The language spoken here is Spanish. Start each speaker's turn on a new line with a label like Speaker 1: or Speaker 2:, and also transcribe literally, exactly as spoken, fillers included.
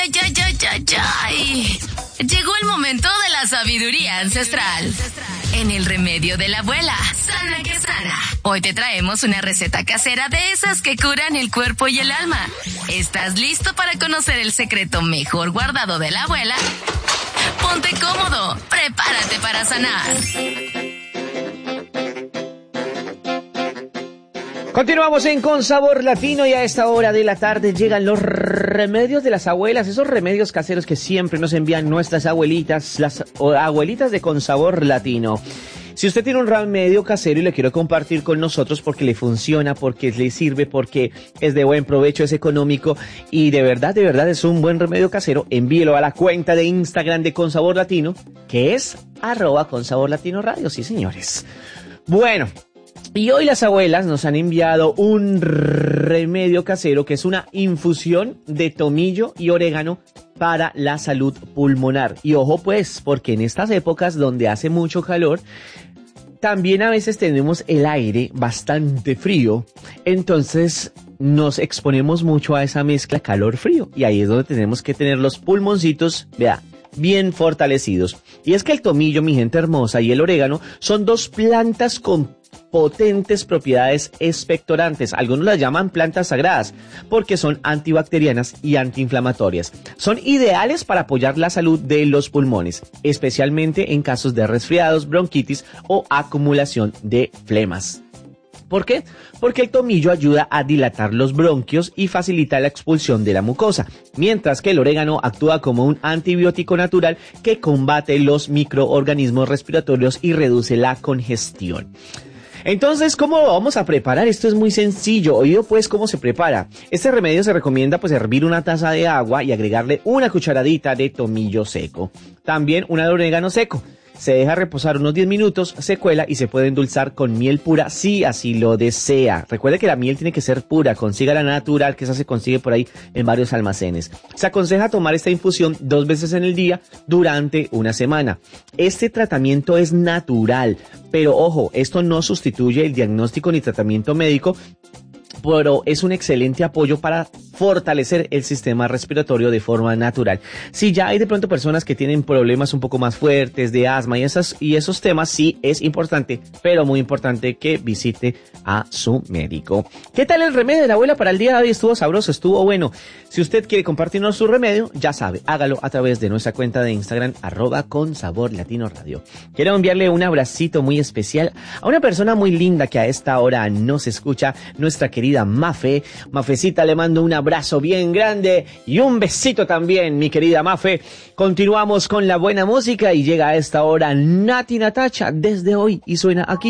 Speaker 1: ay, ay, ay, ay, ay. Llegó el momento de la sabiduría ancestral. En el remedio de la abuela, sana que sana. Hoy te traemos una receta casera de esas que curan el cuerpo y el alma. ¿Estás listo para conocer el secreto mejor guardado de la abuela? Ponte cómodo, prepárate para sanar.
Speaker 2: Continuamos en Con Sabor Latino y a esta hora de la tarde llegan los remedios de las abuelas, esos remedios caseros que siempre nos envían nuestras abuelitas, las abuelitas de Con Sabor Latino. Si usted tiene un remedio casero y lo quiere compartir con nosotros porque le funciona, porque le sirve, porque es de buen provecho, es económico y de verdad, de verdad es un buen remedio casero, envíelo a la cuenta de Instagram de Con Sabor Latino, que es arroba Con Sabor Latino Radio, sí señores. Bueno, y hoy las abuelas nos han enviado un remedio casero que es una infusión de tomillo y orégano para la salud pulmonar. Y ojo pues, porque en estas épocas donde hace mucho calor, también a veces tenemos el aire bastante frío, entonces nos exponemos mucho a esa mezcla calor-frío. Y ahí es donde tenemos que tener los pulmoncitos, vea, bien fortalecidos. Y es que el tomillo, mi gente hermosa, y el orégano son dos plantas con potentes propiedades expectorantes. Algunos las llaman plantas sagradas porque son antibacterianas y antiinflamatorias. Son ideales para apoyar la salud de los pulmones, especialmente en casos de resfriados, bronquitis o acumulación de flemas. ¿Por qué? Porque el tomillo ayuda a dilatar los bronquios y facilita la expulsión de la mucosa, mientras que el orégano actúa como un antibiótico natural que combate los microorganismos respiratorios y reduce la congestión. Entonces, ¿cómo lo vamos a preparar? Esto es muy sencillo. Oído pues cómo se prepara. Este remedio se recomienda pues hervir una taza de agua y agregarle una cucharadita de tomillo seco. También una de orégano seco. Se deja reposar unos diez minutos, se cuela y se puede endulzar con miel pura si así lo desea. Recuerde que la miel tiene que ser pura, consiga la natural, que esa se consigue por ahí en varios almacenes. Se aconseja tomar esta infusión dos veces en el día durante una semana. Este tratamiento es natural, pero ojo, esto no sustituye el diagnóstico ni tratamiento médico, pero es un excelente apoyo para fortalecer el sistema respiratorio de forma natural. Si ya hay de pronto personas que tienen problemas un poco más fuertes de asma y, esas, y esos temas, sí es importante, pero muy importante que visite a su médico. ¿Qué tal el remedio de la abuela para el día de hoy? Estuvo sabroso, estuvo bueno. Si usted quiere compartirnos su remedio, ya sabe, hágalo a través de nuestra cuenta de Instagram, arroba Con Sabor Latino Radio. Quiero enviarle un abracito muy especial a una persona muy linda que a esta hora nos escucha, nuestra querida Mafe. Mafecita, le mando un abrazo bien grande y un besito también, mi querida Mafe. Continuamos con la buena música y llega a esta hora Nati Natacha desde hoy y suena aquí